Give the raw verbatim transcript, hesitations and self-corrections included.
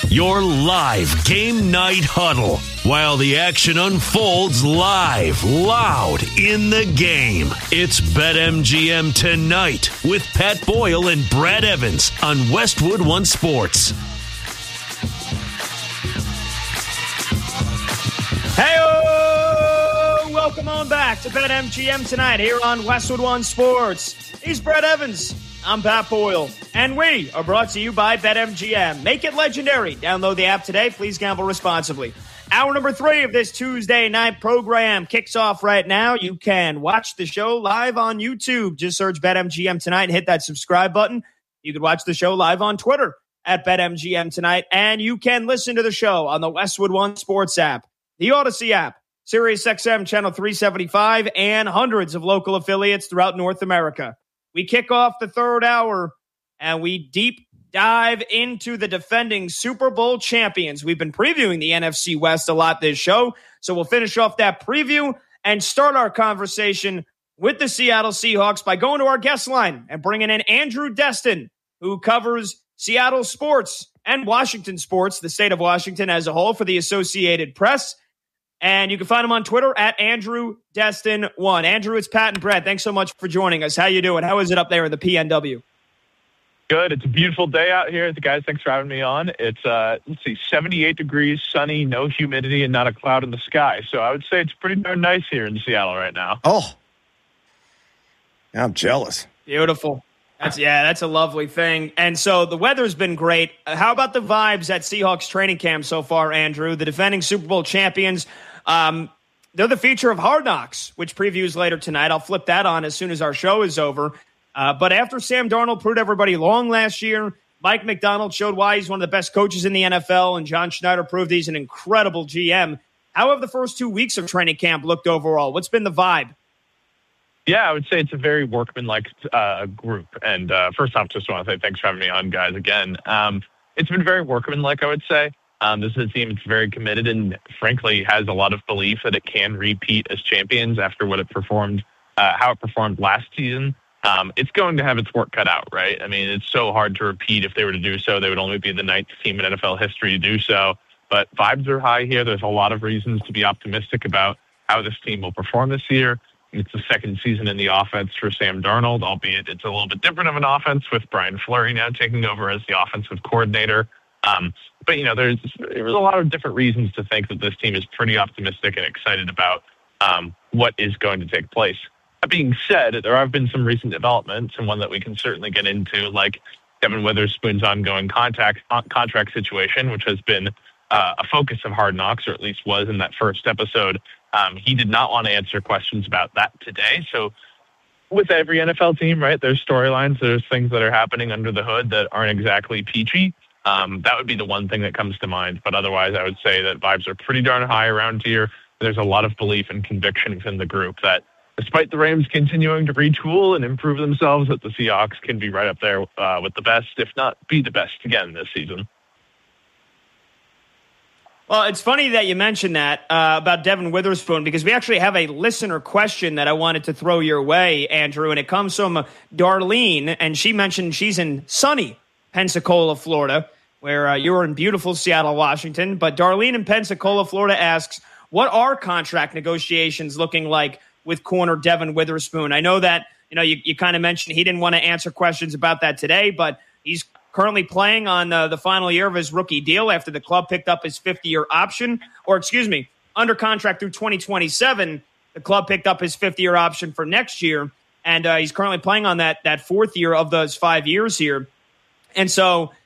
your live game night huddle, while the action unfolds live, loud in the game. It's BetMGM Tonight with Pat Boyle and Brad Evans on Westwood One Sports. Hey-o! Welcome on back to BetMGM Tonight here on Westwood One Sports. He's Brad Evans. I'm Pat Boyle, and we are brought to you by BetMGM. Make it legendary. Download the app today. Please gamble responsibly. Hour number three of this Tuesday night program kicks off right now. You can watch the show live on YouTube. Just search BetMGM Tonight and hit that subscribe button. You can watch the show live on Twitter at BetMGM Tonight, and you can listen to the show on the Westwood One Sports app, the Odyssey app, SiriusXM Channel three seventy-five, and hundreds of local affiliates throughout North America. We kick off the third hour, and we deep dive into the defending Super Bowl champions. We've been previewing the N F C West a lot this show, so we'll finish off that preview and start our conversation with the Seattle Seahawks by going to our guest line and bringing in Andrew Destin, who covers Seattle sports and Washington sports, the state of Washington as a whole, for the Associated Press. And you can find him on Twitter at Andrew Destin one. Andrew, it's Pat and Brad. Thanks so much for joining us. How you doing? How is it up there in the P N W? Good. It's a beautiful day out here. Guys, thanks for having me on. It's, uh, let's see, seventy-eight degrees, sunny, no humidity, and not a cloud in the sky. So I would say it's pretty darn nice here in Seattle right now. Oh, I'm jealous. Beautiful. That's yeah, that's a lovely thing. And so the weather's been great. How about the vibes at Seahawks training camp so far, Andrew? The defending Super Bowl champions. Um, they're the feature of Hard Knocks, which previews later tonight. I'll flip that on as soon as our show is over. Uh, but after Sam Darnold proved everybody wrong last year, Mike McDonald showed why he's one of the best coaches in the N F L, and John Schneider proved he's an incredible G M. How have the first two weeks of training camp looked overall? What's been the vibe? Yeah, I would say it's a very workmanlike uh, group. And uh, first off, just want to say thanks for having me on, guys, again. Um, it's been very workmanlike, I would say. Um, this is a team that's very committed and, frankly, has a lot of belief that it can repeat as champions after what it performed, uh, how it performed last season. Um, it's going to have its work cut out, right? I mean, it's so hard to repeat. If they were to do so, they would only be the ninth team in N F L history to do so. But vibes are high here. There's a lot of reasons to be optimistic about how this team will perform this year. It's the second season in the offense for Sam Darnold, albeit it's a little bit different of an offense with Brian Fleury now taking over as the offensive coordinator. Um, but, you know, there's, there's a lot of different reasons to think that this team is pretty optimistic and excited about um, what is going to take place. That being said, there have been some recent developments, and one that we can certainly get into, like Devin Witherspoon's ongoing contact, contract situation, which has been uh, a focus of Hard Knocks, or at least was in that first episode. Um, he did not want to answer questions about that today. So with every N F L team, right, there's storylines, there's things that are happening under the hood that aren't exactly peachy. Um, that would be the one thing that comes to mind. But otherwise, I would say that vibes are pretty darn high around here. There's a lot of belief and conviction within the group that despite the Rams continuing to retool and improve themselves, that the Seahawks can be right up there uh, with the best, if not be the best again this season. Well, it's funny that you mentioned that uh, about Devin Witherspoon, because we actually have a listener question that I wanted to throw your way, Andrew, and it comes from Darlene, and she mentioned she's in sunny Pensacola, Florida, where uh, you're in beautiful Seattle, Washington. But Darlene in Pensacola, Florida asks, what are contract negotiations looking like with corner Devin Witherspoon? I know that, you know, you, you kind of mentioned he didn't want to answer questions about that today, but he's currently playing on uh, the final year of his rookie deal after the club picked up his fifty-year option, or excuse me, under contract through twenty twenty-seven. The club picked up his fifty-year option for next year, and uh, he's currently playing on that that fourth year of those five years here. And so